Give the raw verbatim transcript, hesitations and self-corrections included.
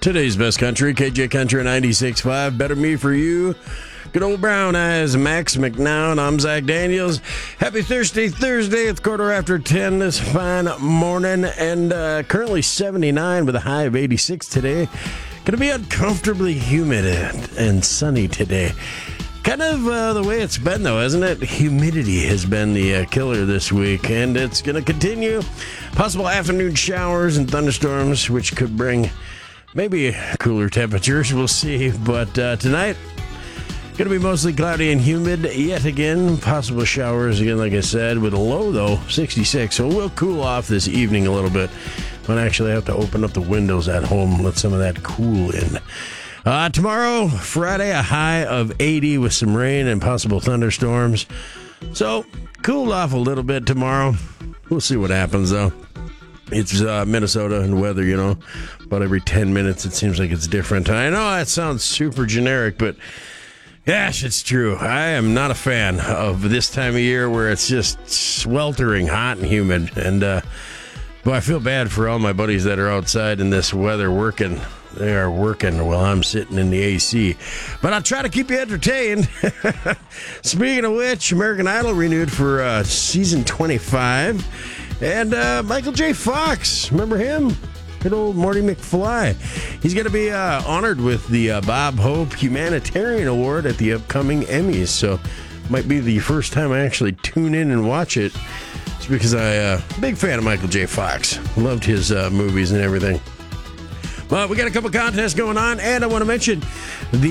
Today's best country, K J Country ninety-six point five. Better Me For You. Good old brown eyes, Max McNown. I'm Zach Daniels. Happy Thursday, Thursday. It's quarter after ten this fine morning, and uh, currently seventy-nine with a high of eighty-six today. Going to be uncomfortably humid and sunny today. Kind of uh, the way it's been, though, isn't it? Humidity has been the uh, killer this week, and it's going to continue. Possible afternoon showers and thunderstorms, which could bring maybe cooler temperatures. We'll see. But uh, tonight, going to be mostly cloudy and humid yet again. Possible showers again, like I said, with a low, though, sixty-six. So we'll cool off this evening a little bit. Might actually have to open up the windows at home, let some of that cool in. Uh, tomorrow, Friday, a high of eighty with some rain and possible thunderstorms. So, cooled off a little bit tomorrow. We'll see what happens, though. It's uh, Minnesota and weather, you know. About every ten minutes, it seems like it's different. I know that sounds super generic, but gosh, it's true. I am not a fan of this time of year where it's just sweltering hot and humid. And, uh, well, I feel bad for all my buddies that are outside in this weather working. They are working while I'm sitting in the A C. But I'll try to keep you entertained. Speaking of which, American Idol renewed for uh, season twenty-five. And uh, Michael J. Fox, remember him? Good old Marty McFly. He's going to be uh, honored with the uh, Bob Hope Humanitarian Award at the upcoming Emmys. So might be the first time I actually tune in and watch it. It's because I'm uh, a big fan of Michael J. Fox. Loved his uh, movies and everything. Well, we got a couple contests going on, and I want to mention the